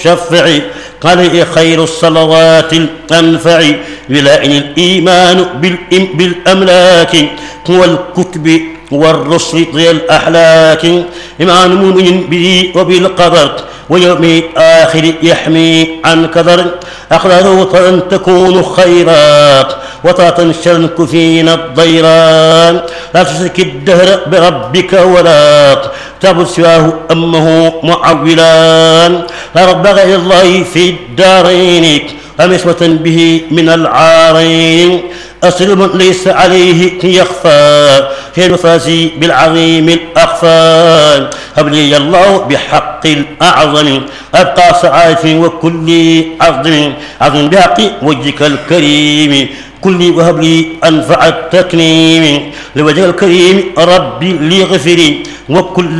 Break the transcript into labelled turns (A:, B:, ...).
A: شفع عليه خير الصلوات الأنفع ولائن الإيمان بالأملاك والكتب والرسل ذي الأحلاك إيمان مؤمن به وبالقدر ويوم الآخر يحمي عن كدر أقدر أن تكون خيرا وتنشرك فينا الضيران لا تشرك الدهر بربك ولا تعبد سواه أمه معولان لا رب غير الله في الدارين أمسوة به من العارين أصل من ليس عليه يخفى في المفازي بالعظيم الأخفى هب لي الله بحق الأعظم أبقى سعادة وكل عظم بحق وجهك الكريم كلي وهب لي أنفع التكريم لوجه الكريم ربي لي غفري وكل